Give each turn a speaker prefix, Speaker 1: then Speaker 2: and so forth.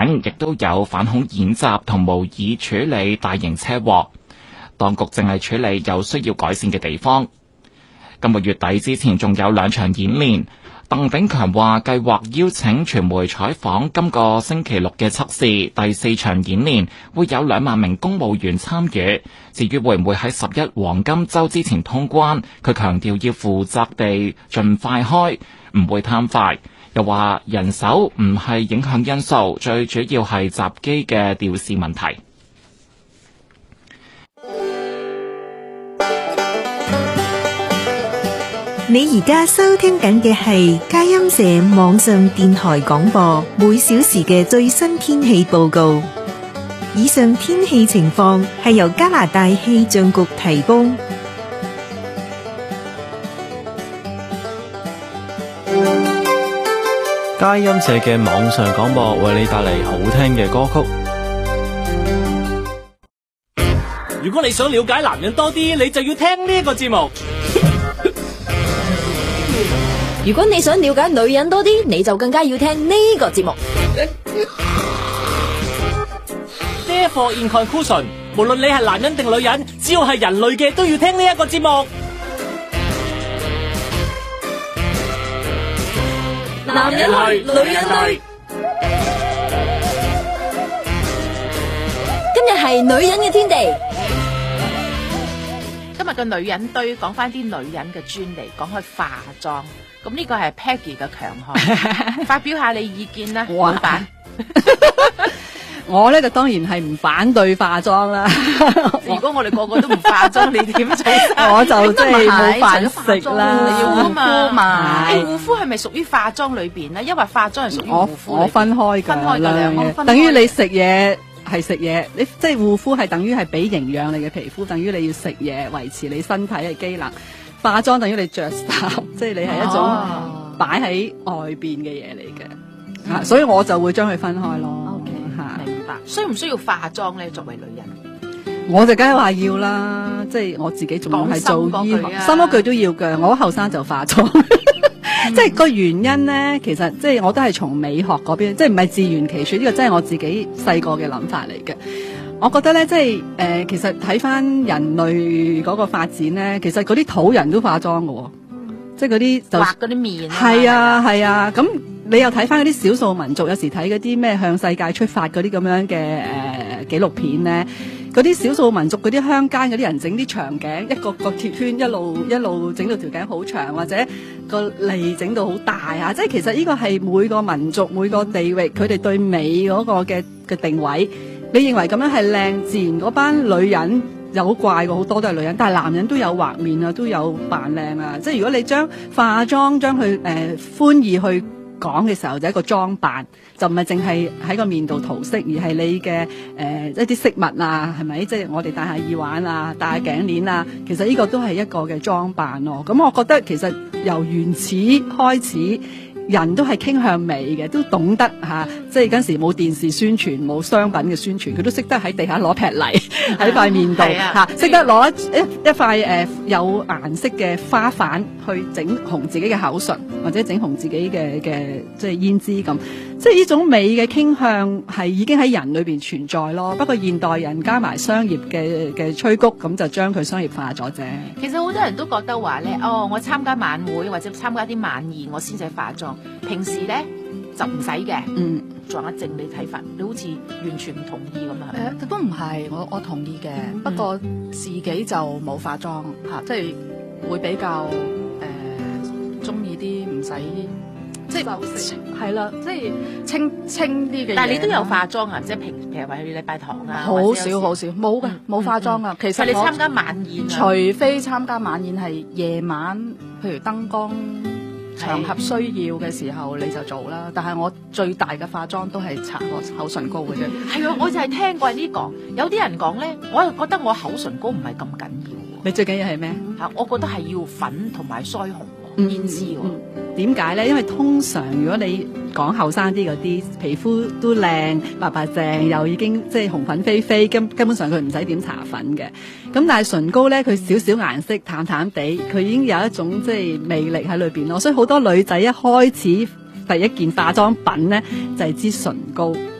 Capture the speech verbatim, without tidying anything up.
Speaker 1: 境，亦都有反恐演習同模擬處理大型車禍。當局正係處理有需要改善嘅地方。今個月底之前仲有兩場演練。鄧炳強話計劃邀請傳媒採訪今個星期六嘅測試，第四場演練會有兩萬名公務員參與。至於會唔會喺十一黃金週之前通關，佢強調要負責地盡快開，唔會貪快。又話人手唔係影響因素，最主要係閘機嘅調試問題。
Speaker 2: 你而家收聽緊嘅係佳音社網上電台廣播，每小時嘅最新天氣報告。以上天氣情況係由加拿大氣象局提供。
Speaker 3: 佳音社嘅網上廣播為你帶嚟好聽嘅歌曲。
Speaker 4: 如果你想了解男人多啲，你就要聽呢個節目。
Speaker 5: 如果你想了解女人多啲，你就更加要聽呢個節目。
Speaker 4: Therefore in conclusion， 無論你係男人定女人，只要係人類嘅都要聽呢一個節目。
Speaker 5: 男人類，女人類。今日係女人嘅天地。
Speaker 6: 今日嘅女人堆講翻啲女人嘅專利，講開化妝。咁呢個係 Peggy 嘅強項，發表下你意見啦，老闆。
Speaker 7: 我咧就當然係唔反對化妝啦。
Speaker 6: 如果我哋個個都唔化妝，你點做？
Speaker 7: 我就即係冇飯食啦。
Speaker 6: 你要護膚嘛？誒，護膚係咪屬於化妝裏邊咧？因為化妝係屬於護膚。
Speaker 7: 我我分開㗎，
Speaker 6: 分開㗎兩個，
Speaker 7: 等於你食嘢係食嘢，你即係護膚係等於係俾營養你嘅皮膚，等於你要食嘢維持你身體嘅機能。化妝等於你着衫，即係你係一種擺喺外邊嘅嘢嚟嘅，吓、哦，所以我就會將佢分開咯。
Speaker 6: OK，吓，明白。需唔需要化妝咧？作為女人，
Speaker 7: 我就梗係話要啦，即係我自己仲係做醫學，心嗰句都要嘅。我後生就化妝，嗯、即係個原因咧，其實即係我都係從美學嗰邊，即係唔係自圓其說，呢、這個真係我自己細個嘅諗法嚟嘅。我覺得咧，即係誒、呃，其實睇翻人類嗰個發展咧，其實嗰啲土人都化妝嘅，即係嗰啲就
Speaker 6: 畫嗰啲面。
Speaker 7: 係啊係啊，咁、啊、你又睇翻嗰啲少數民族，有時睇嗰啲咩向世界出發嗰啲咁樣嘅誒紀錄片咧，嗰啲少數民族嗰啲鄉間嗰啲人整啲長頸，一個個鐵圈一路一路整到條頸好長，或者個脷整到好大啊！即係其實呢個係每個民族每個地域佢哋對美嗰個嘅嘅定位。你認為咁樣係靚，自然嗰班女人有好怪嘅，好多都係女人，但係男人都有畫面啊，都有扮靚啊。即係如果你將化妝將佢誒寬易去講嘅時候，就係一個裝扮，就唔係淨係喺個面度塗色，而係你嘅誒、呃、一啲飾物啊，係咪？即係我哋戴下耳環啊，戴下頸鏈啊，其實呢個都係一個嘅裝扮咯。咁我覺得其實由原始開始。人都係傾向美嘅，都懂得吓、啊，即係嗰陣時冇電視宣傳，冇商品嘅宣傳，佢都識得喺地下攞劈泥喺塊面度吓，識得攞一一塊誒、呃、有顏色嘅花瓣去整紅自己嘅口唇，或者整紅自己嘅嘅即係胭脂咁，即係呢種美嘅傾向係已經喺人裏邊存在咯。不過現代人加埋商業嘅嘅催谷，咁就將佢商業化咗啫。
Speaker 6: 其實好多人都覺得話咧，哦，我參加晚會或者參加啲晚宴，我先使化妝。平時咧就唔使嘅，嗯，撞一正你睇法，你好似完全唔同意咁啊？誒、
Speaker 8: 呃，都唔係，我我同意嘅、嗯，不過自己就冇化妝嚇，即係會比較誒中意啲唔使，即係係啦，即係清清啲嘅。
Speaker 6: 但係你都有化妝啊？即係平譬如話去禮拜堂啊？
Speaker 8: 好少好少，冇嘅，冇化妝啊、嗯。其實
Speaker 6: 你參加晚宴、啊，
Speaker 8: 除非參加晚宴係夜晚，譬如燈光。場合需要嘅時候你就做啦，但係我最大嘅化妝都係搽個口唇膏嘅啫。
Speaker 6: 係啊，我就係聽過呢個，有啲人講咧，我又覺得我口唇膏唔係咁緊要。
Speaker 7: 你最緊要係咩？
Speaker 6: 吓，我覺得係要粉同埋腮紅、胭脂。
Speaker 7: 點解咧？因為通常如果你講後生啲嗰啲，皮膚都靚白白淨，又已經即係紅粉飛飛，根根本上佢唔使點搽粉嘅。咁但係唇膏咧，佢少少顏色淡淡地，佢已經有一種即係魅力喺裏邊咯。所以好多女仔一開始第一件化妝品咧就係支唇膏。